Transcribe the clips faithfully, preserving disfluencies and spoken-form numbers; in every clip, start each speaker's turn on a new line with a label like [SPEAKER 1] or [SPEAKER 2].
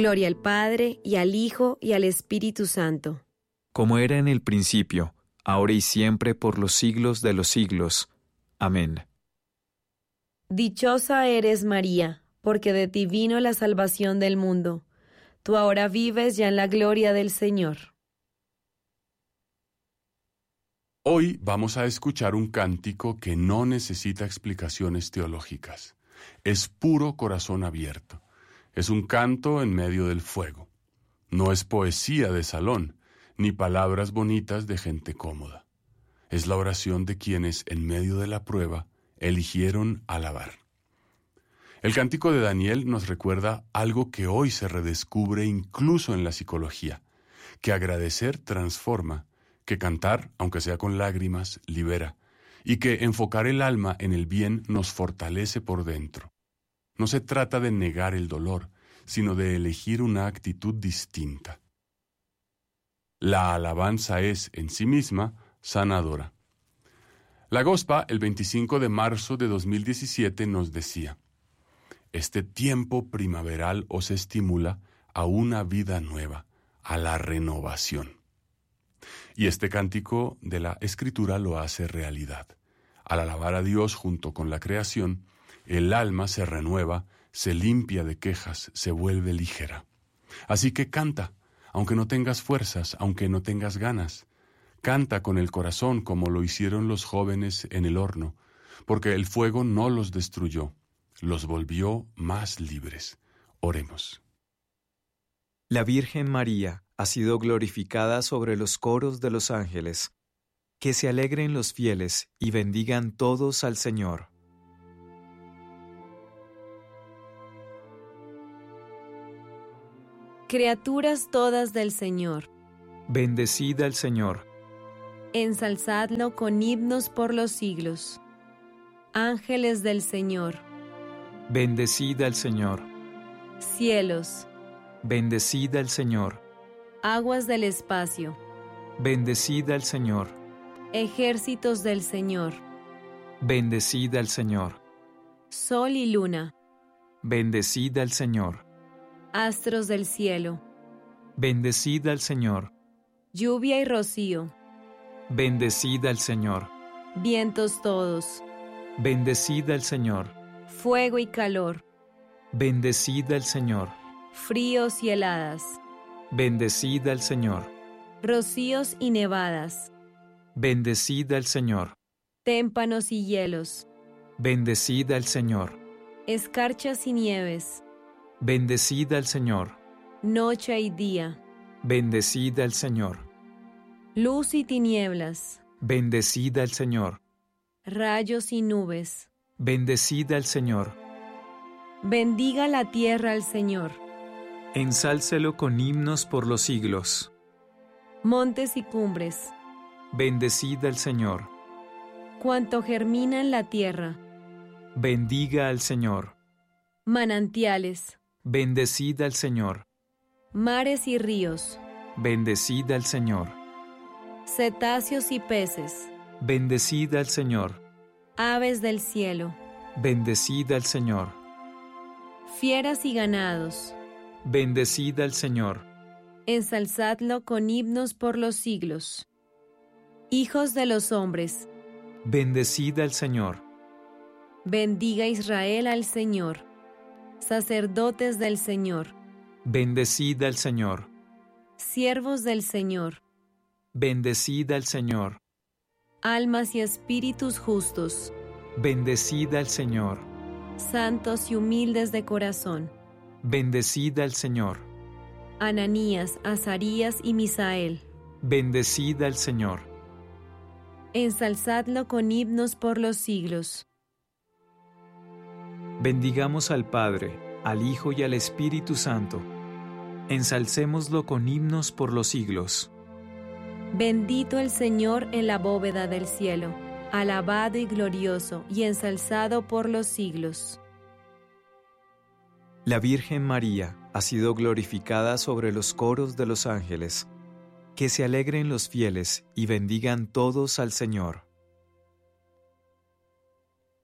[SPEAKER 1] Gloria al Padre, y al Hijo, y al Espíritu Santo.
[SPEAKER 2] Como era en el principio, ahora y siempre, por los siglos de los siglos. Amén.
[SPEAKER 1] Dichosa eres, María, porque de ti vino la salvación del mundo. Tú ahora vives ya en la gloria del Señor.
[SPEAKER 3] Hoy vamos a escuchar un cántico que no necesita explicaciones teológicas. Es puro corazón abierto. Es un canto en medio del fuego. No es poesía de salón, ni palabras bonitas de gente cómoda. Es la oración de quienes, en medio de la prueba, eligieron alabar. El cántico de Daniel nos recuerda algo que hoy se redescubre incluso en la psicología, que agradecer transforma, que cantar, aunque sea con lágrimas, libera, y que enfocar el alma en el bien nos fortalece por dentro. No se trata de negar el dolor, sino de elegir una actitud distinta. La alabanza es, en sí misma, sanadora. La Gospa, el veinticinco de marzo de dos mil diecisiete, nos decía: este tiempo primaveral os estimula a una vida nueva, a la renovación. Y este cántico de la Escritura lo hace realidad. Al alabar a Dios junto con la creación, el alma se renueva, se limpia de quejas, se vuelve ligera. Así que canta, aunque no tengas fuerzas, aunque no tengas ganas. Canta con el corazón como lo hicieron los jóvenes en el horno, porque el fuego no los destruyó, los volvió más libres. Oremos.
[SPEAKER 2] La Virgen María ha sido glorificada sobre los coros de los ángeles. Que se alegren los fieles y bendigan todos al Señor.
[SPEAKER 1] Criaturas todas del Señor,
[SPEAKER 2] Bendecid al Señor.
[SPEAKER 1] ensalzadlo con himnos por los siglos. Ángeles del Señor,
[SPEAKER 2] Bendecid al Señor.
[SPEAKER 1] cielos,
[SPEAKER 2] Bendecid al Señor.
[SPEAKER 1] aguas del espacio,
[SPEAKER 2] Bendecid al Señor.
[SPEAKER 1] ejércitos del Señor,
[SPEAKER 2] Bendecid al Señor.
[SPEAKER 1] sol y luna,
[SPEAKER 2] Bendecid al Señor.
[SPEAKER 1] astros del cielo,
[SPEAKER 2] Bendecid al Señor.
[SPEAKER 1] lluvia y rocío,
[SPEAKER 2] Bendecid al Señor.
[SPEAKER 1] vientos todos,
[SPEAKER 2] Bendecid al Señor.
[SPEAKER 1] fuego y calor,
[SPEAKER 2] Bendecid al Señor.
[SPEAKER 1] fríos y heladas,
[SPEAKER 2] Bendecid al Señor.
[SPEAKER 1] rocíos y nevadas,
[SPEAKER 2] Bendecid al Señor.
[SPEAKER 1] témpanos y hielos,
[SPEAKER 2] Bendecid al Señor.
[SPEAKER 1] escarchas y nieves,
[SPEAKER 2] Bendecid al Señor.
[SPEAKER 1] noche y día,
[SPEAKER 2] Bendecid al Señor.
[SPEAKER 1] luz y tinieblas,
[SPEAKER 2] Bendecid al Señor.
[SPEAKER 1] rayos y nubes.
[SPEAKER 2] Bendecid al Señor.
[SPEAKER 1] Bendiga la tierra al Señor,
[SPEAKER 2] Ensálcelo con himnos por los siglos.
[SPEAKER 1] montes y cumbres,
[SPEAKER 2] Bendecid al Señor.
[SPEAKER 1] cuanto germina en la tierra,
[SPEAKER 2] Bendiga al Señor.
[SPEAKER 1] manantiales,
[SPEAKER 2] Bendecid al Señor.
[SPEAKER 1] mares y ríos,
[SPEAKER 2] Bendecid al Señor.
[SPEAKER 1] cetáceos y peces,
[SPEAKER 2] Bendecid al Señor.
[SPEAKER 1] aves del cielo,
[SPEAKER 2] Bendecid al Señor.
[SPEAKER 1] fieras y ganados,
[SPEAKER 2] Bendecid al Señor.
[SPEAKER 1] ensalzadlo con himnos por los siglos. Hijos de los hombres,
[SPEAKER 2] Bendecid al Señor.
[SPEAKER 1] bendiga Israel al Señor. Sacerdotes del Señor,
[SPEAKER 2] Bendecid al Señor.
[SPEAKER 1] siervos del Señor,
[SPEAKER 2] Bendecid al Señor.
[SPEAKER 1] almas y espíritus justos,
[SPEAKER 2] Bendecid al Señor.
[SPEAKER 1] santos y humildes de corazón,
[SPEAKER 2] Bendecid al Señor.
[SPEAKER 1] Ananías, Azarías y Misael,
[SPEAKER 2] Bendecid al Señor.
[SPEAKER 1] ensalzadlo con himnos por los siglos.
[SPEAKER 2] Bendigamos al Padre, al Hijo y al Espíritu Santo. Ensalcémoslo con himnos por los siglos.
[SPEAKER 1] Bendito el Señor en la bóveda del cielo, alabado y glorioso y ensalzado por los siglos.
[SPEAKER 2] La Virgen María ha sido glorificada sobre los coros de los ángeles. Que se alegren los fieles y bendigan todos al Señor.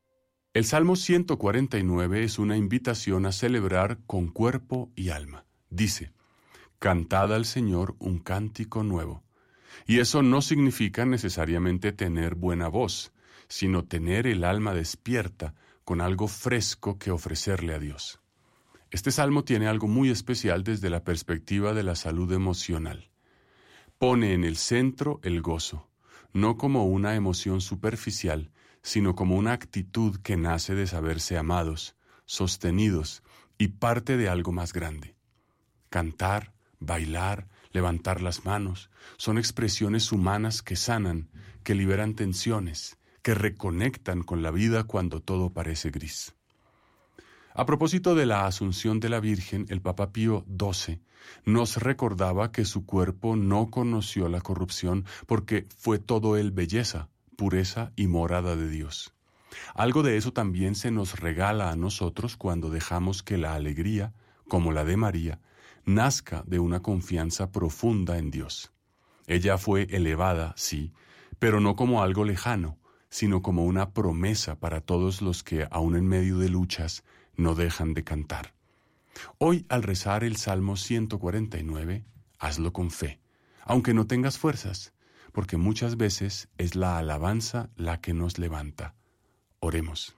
[SPEAKER 3] El Salmo ciento cuarenta y nueve es una invitación a celebrar con cuerpo y alma. Dice, cantad al Señor un cántico nuevo. Y eso no significa necesariamente tener buena voz, sino tener el alma despierta con algo fresco que ofrecerle a Dios. Este salmo tiene algo muy especial desde la perspectiva de la salud emocional. Pone en el centro el gozo, no como una emoción superficial, sino como una actitud que nace de saberse amados, sostenidos y parte de algo más grande. Cantar, bailar, levantar las manos, son expresiones humanas que sanan, que liberan tensiones, que reconectan con la vida cuando todo parece gris. A propósito de la Asunción de la Virgen, el Papa Pío doce nos recordaba que su cuerpo no conoció la corrupción porque fue todo él belleza, pureza y morada de Dios. Algo de eso también se nos regala a nosotros cuando dejamos que la alegría, como la de María, nazca de una confianza profunda en Dios. Ella fue elevada, sí, pero no como algo lejano, sino como una promesa para todos los que, aun en medio de luchas, no dejan de cantar. Hoy, al rezar el Salmo ciento cuarenta y nueve, hazlo con fe, aunque no tengas fuerzas, porque muchas veces es la alabanza la que nos levanta. Oremos.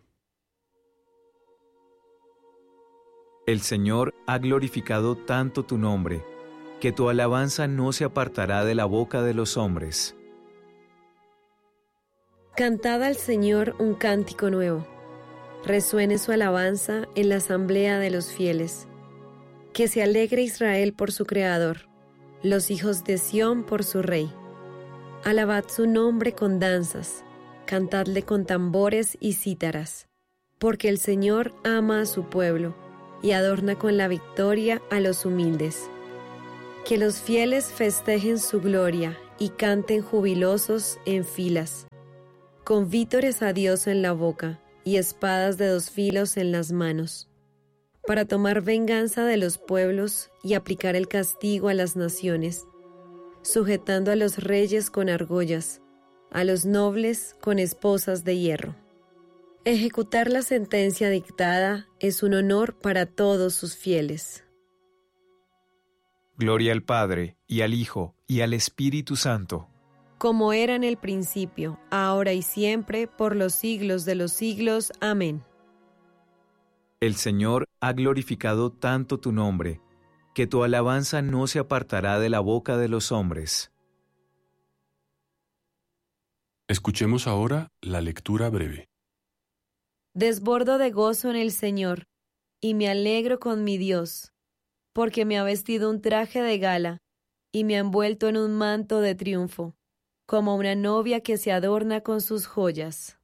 [SPEAKER 2] El Señor ha glorificado tanto tu nombre, que tu alabanza no se apartará de la boca de los hombres.
[SPEAKER 1] Cantad al Señor un cántico nuevo. Resuene su alabanza en la asamblea de los fieles. Que se alegre Israel por su Creador, los hijos de Sión por su Rey. Alabad su nombre con danzas, cantadle con tambores y cítaras, porque el Señor ama a su pueblo y adorna con la victoria a los humildes. Que los fieles festejen su gloria y canten jubilosos en filas, con vítores a Dios en la boca y espadas de dos filos en las manos, para tomar venganza de los pueblos y aplicar el castigo a las naciones, sujetando a los reyes con argollas, a los nobles con esposas de hierro. Ejecutar la sentencia dictada es un honor para todos sus fieles.
[SPEAKER 2] Gloria al Padre, y al Hijo, y al Espíritu Santo,
[SPEAKER 1] como era en el principio, ahora y siempre, por los siglos de los siglos. Amén.
[SPEAKER 2] El Señor ha glorificado tanto tu nombre, que tu alabanza no se apartará de la boca de los hombres.
[SPEAKER 3] Escuchemos ahora la lectura breve.
[SPEAKER 1] Desbordo de gozo en el Señor, y me alegro con mi Dios, porque me ha vestido un traje de gala, y me ha envuelto en un manto de triunfo, como una novia que se adorna con sus joyas.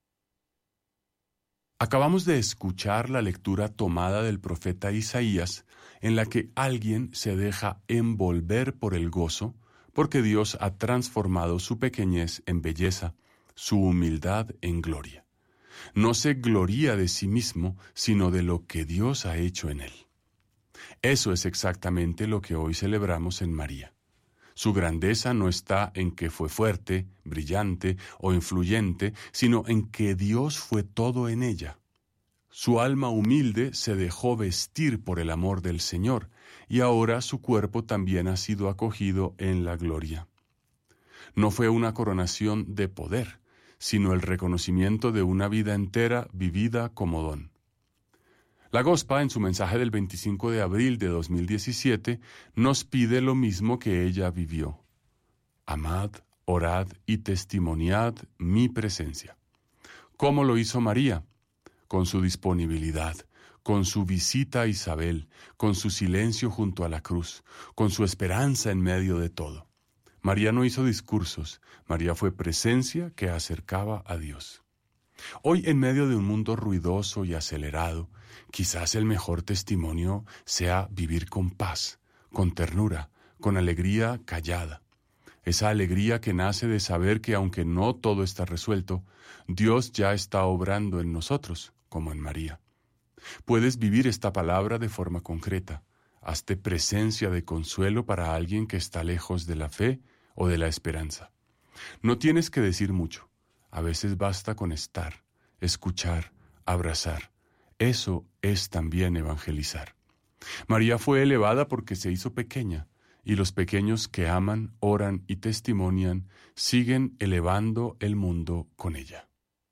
[SPEAKER 3] Acabamos de escuchar la lectura tomada del profeta Isaías, en la que alguien se deja envolver por el gozo, porque Dios ha transformado su pequeñez en belleza, su humildad en gloria. No se gloría de sí mismo, sino de lo que Dios ha hecho en él. Eso es exactamente lo que hoy celebramos en María. Su grandeza no está en que fue fuerte, brillante o influyente, sino en que Dios fue todo en ella. Su alma humilde se dejó vestir por el amor del Señor, y ahora su cuerpo también ha sido acogido en la gloria. No fue una coronación de poder, sino el reconocimiento de una vida entera vivida como don. La Gospa, en su mensaje del veinticinco de abril de dos mil diecisiete, nos pide lo mismo que ella vivió. Amad, orad y testimoniad mi presencia. ¿Cómo lo hizo María? Con su disponibilidad, con su visita a Isabel, con su silencio junto a la cruz, con su esperanza en medio de todo. María no hizo discursos, María fue presencia que acercaba a Dios. Hoy, en medio de un mundo ruidoso y acelerado, quizás el mejor testimonio sea vivir con paz, con ternura, con alegría callada. Esa alegría que nace de saber que aunque no todo está resuelto, Dios ya está obrando en nosotros, como en María. Puedes vivir esta palabra de forma concreta. Hazte presencia de consuelo para alguien que está lejos de la fe o de la esperanza. No tienes que decir mucho. A veces basta con estar, escuchar, abrazar. Eso es también evangelizar. María fue elevada porque se hizo pequeña, y los pequeños que aman, oran y testimonian siguen elevando el mundo con ella.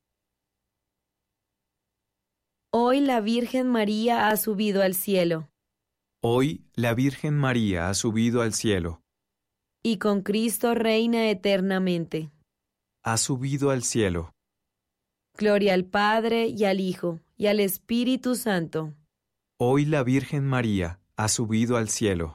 [SPEAKER 1] Hoy la Virgen María ha subido al cielo,
[SPEAKER 2] Hoy la Virgen María ha subido al cielo,
[SPEAKER 1] y con Cristo reina eternamente.
[SPEAKER 2] ha subido al cielo.
[SPEAKER 1] Gloria al Padre y al Hijo y al Espíritu Santo.
[SPEAKER 2] Hoy la Virgen María ha subido al cielo.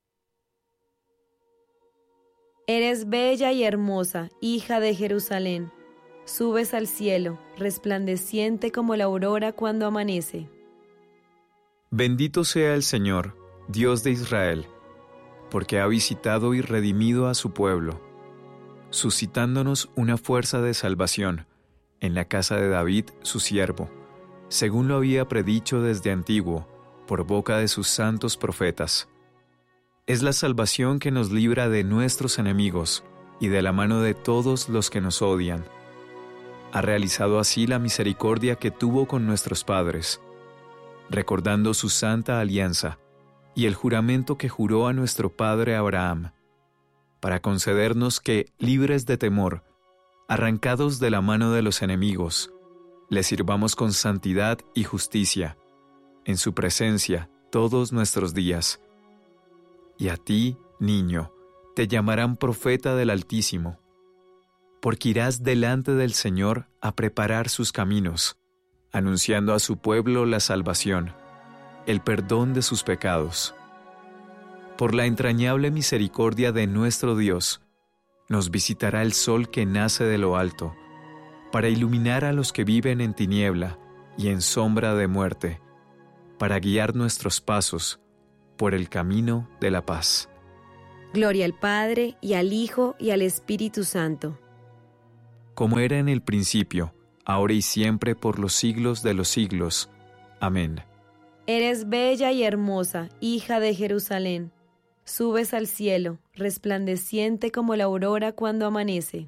[SPEAKER 1] Eres bella y hermosa, hija de Jerusalén. Subes al cielo, resplandeciente como la aurora cuando amanece.
[SPEAKER 2] Bendito sea el Señor, Dios de Israel, porque ha visitado y redimido a su pueblo, suscitándonos una fuerza de salvación en la casa de David, su siervo, según lo había predicho desde antiguo, por boca de sus santos profetas. Es la salvación que nos libra de nuestros enemigos y de la mano de todos los que nos odian. Ha realizado así la misericordia que tuvo con nuestros padres, recordando su santa alianza y el juramento que juró a nuestro padre Abraham, para concedernos que, libres de temor, arrancados de la mano de los enemigos, le sirvamos con santidad y justicia, en su presencia todos nuestros días. Y a ti, niño, te llamarán profeta del Altísimo, porque irás delante del Señor a preparar sus caminos, anunciando a su pueblo la salvación, el perdón de sus pecados. Por la entrañable misericordia de nuestro Dios, nos visitará el sol que nace de lo alto, para iluminar a los que viven en tiniebla y en sombra de muerte, para guiar nuestros pasos por el camino de la paz.
[SPEAKER 1] Gloria al Padre, y al Hijo, y al Espíritu Santo.
[SPEAKER 2] Como era en el principio, ahora y siempre, por los siglos de los siglos. Amén.
[SPEAKER 1] Eres bella y hermosa, hija de Jerusalén. Subes al cielo, resplandeciente como la aurora cuando amanece.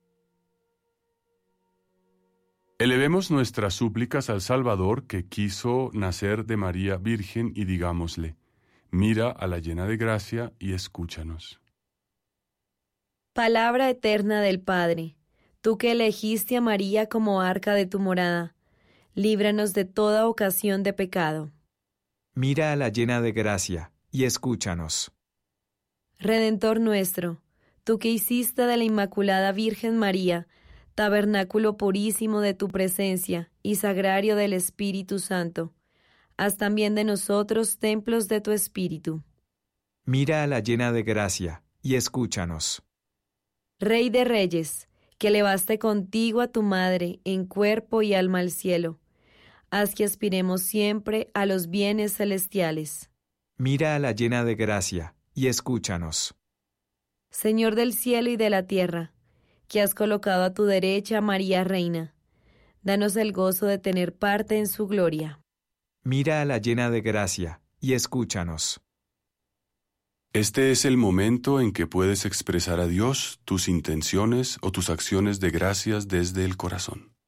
[SPEAKER 3] Elevemos nuestras súplicas al Salvador que quiso nacer de María Virgen y digámosle: mira a la llena de gracia y escúchanos.
[SPEAKER 1] Palabra eterna del Padre, tú que elegiste a María como arca de tu morada, líbranos de toda ocasión de pecado.
[SPEAKER 2] Mira a la llena de gracia y escúchanos.
[SPEAKER 1] Redentor nuestro, tú que hiciste de la Inmaculada Virgen María tabernáculo purísimo de tu presencia y sagrario del Espíritu Santo, haz también de nosotros templos de tu Espíritu.
[SPEAKER 2] Mira a la llena de gracia y escúchanos.
[SPEAKER 1] Rey de Reyes, que elevaste contigo a tu Madre en cuerpo y alma al cielo, haz que aspiremos siempre a los bienes celestiales.
[SPEAKER 2] Mira a la llena de gracia y escúchanos.
[SPEAKER 1] Señor del cielo y de la tierra, que has colocado a tu derecha a María Reina, danos el gozo de tener parte en su gloria.
[SPEAKER 2] Mira a la llena de gracia y escúchanos.
[SPEAKER 3] Este es el momento en que puedes expresar a Dios tus intenciones o tus acciones de gracias desde el corazón.